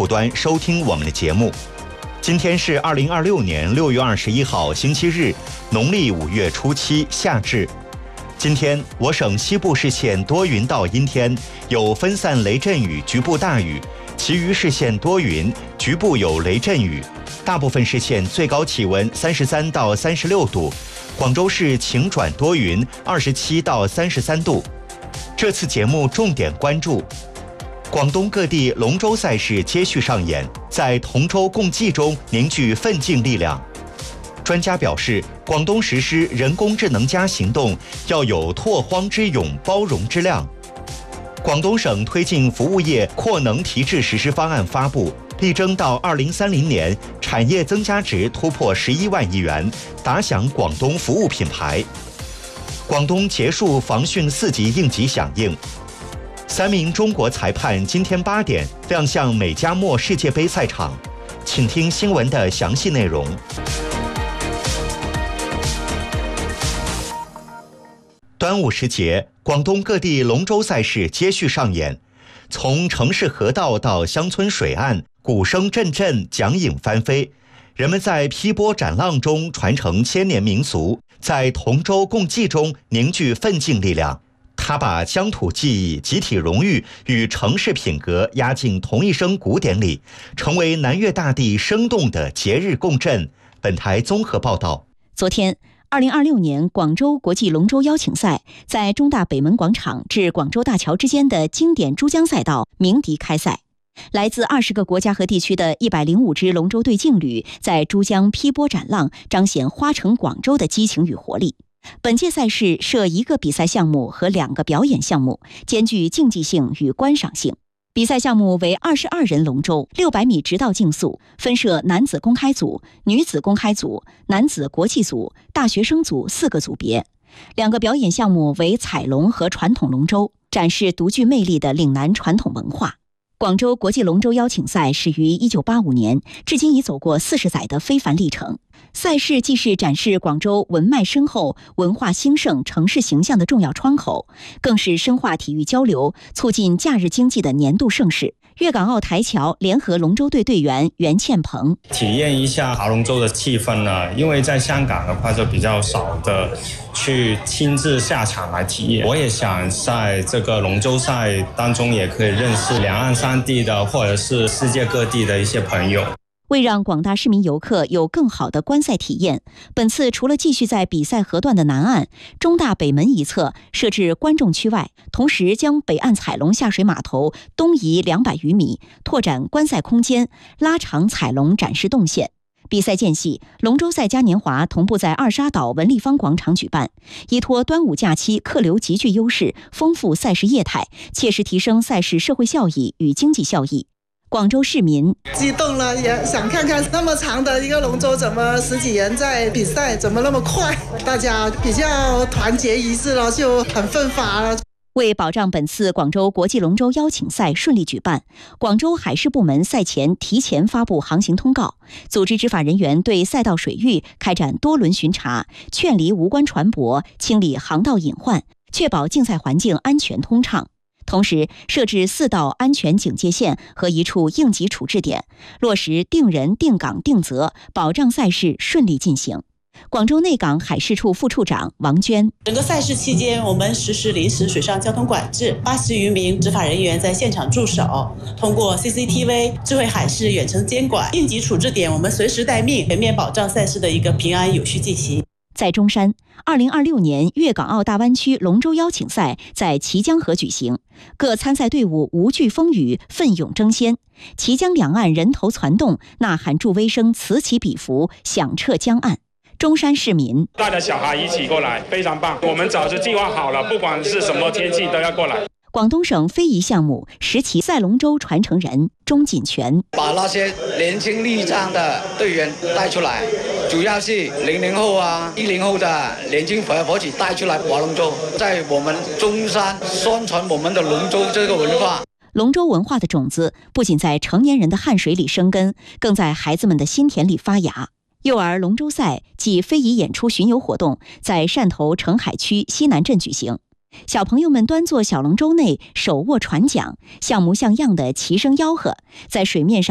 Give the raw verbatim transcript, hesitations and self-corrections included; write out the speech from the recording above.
户端收听我们的节目。今天是二零二六年六月二十一号，星期日，农历五月初七，夏至。今天我省西部市县多云到阴天，有分散雷阵雨，局部大雨；其余市县多云，局部有雷阵雨。大部分市县最高气温三十三到三十六度，广州市晴转多云，二十七到三十三度。这次节目重点关注广东各地龙舟赛事接续上演，在同舟共济中凝聚奋进力量。专家表示，广东实施人工智能加行动要有拓荒之勇、包容之量。广东省推进服务业扩能提质实施方案发布，力争到二零三零年产业增加值突破十一万亿元，打响广东服务品牌。广东结束防汛四级应急响应。三名中国裁判今天八点亮相美加墨世界杯赛场，请听新闻的详细内容。端午时节，广东各地龙舟赛事接续上演，从城市河道到乡村水岸，鼓声阵阵，桨影翻飞，人们在劈波斩浪中传承千年民俗，在同舟共济中凝聚奋进力量。他把乡土技艺、集体荣誉与城市品格压进同一声鼓点里，成为南粤大地生动的节日共振。本台综合报道。 昨天二零二六年广州国际龙舟邀请赛在中大北门广场至广州大桥之间的经典珠江赛道鸣笛开赛，来自二十个国家和地区的一百零五支龙舟队劲旅在珠江劈波斩浪，彰显花城广州的激情与活力。本届赛事设一个比赛项目和两个表演项目，兼具竞技性与观赏性。比赛项目为二十二人龙舟、六百米直道竞速，分设男子公开组、女子公开组、男子国际组、大学生组四个组别。两个表演项目为彩龙和传统龙舟，展示独具魅力的岭南传统文化。广州国际龙舟邀请赛始于一九八五年，至今已走过四十载的非凡历程。赛事既是展示广州文脉深厚、文化兴盛、城市形象的重要窗口，更是深化体育交流、促进假日经济的年度盛事。粤港澳台侨联合龙舟队队员袁倩鹏体验一下划龙舟的气氛呢，因为在香港的话就比较少的去亲自下场来体验。我也想在这个龙舟赛当中也可以认识两岸三地的或者是世界各地的一些朋友。 为让广大市民游客有更好的观赛体验，本次除了继续在比赛河段的南岸中大北门一侧设置观众区外，同时将北岸彩龙下水码头东移两百余米，拓展观赛空间，拉长彩龙展示动线。比赛间隙，龙舟赛嘉年华同步在二沙岛文立方广场举办，依托端午假期客流极具优势，丰富赛事业态，切实提升赛事社会效益与经济效益。广州市民激动了，也想看看那么长的一个龙舟怎么十几人在比赛，怎么那么快，大家比较团结一致了，就很奋发了。 为保障本次广州国际龙舟邀请赛顺利举办，广州海事部门赛前提前发布航行通告，组织执法人员对赛道水域开展多轮巡查，劝离无关船舶，清理航道隐患，确保竞赛环境安全通畅。同时设置四道安全警戒线和一处应急处置点，落实定人、定岗、定责，保障赛事顺利进行。广州内港海事处副处长王娟： 整个赛事期间，我们实施临时水上交通管制，八十余名执法人员在现场驻守，通过 C C T V、智慧海事远程监管、应急处置点，我们随时待命，全面保障赛事的一个平安有序进行。 在中山，二零二六年粤港澳大湾区龙舟邀请赛在綦江河举行，各参赛队伍无惧风雨，奋勇争先。綦江两岸人头攒动，呐喊助威声此起彼伏，响彻江岸。中山市民带着小孩一起过来，非常棒。我们早就计划好了，不管是什么天气都要过来。 广东省非遗项目十旗赛龙舟传承人钟锦全： 把那些年轻力壮的队员带出来，主要是零零后啊、一零后的年轻伙伙子带出来划龙舟，在我们中山宣传我们的龙舟这个文化。 龙舟文化的种子不仅在成年人的汗水里生根，更在孩子们的心田里发芽。幼儿龙舟赛暨非遗演出巡游活动在汕头澄海区西南镇举行，小朋友们端坐小龙舟内，手握船桨，像模像样的齐声吆喝，在水面上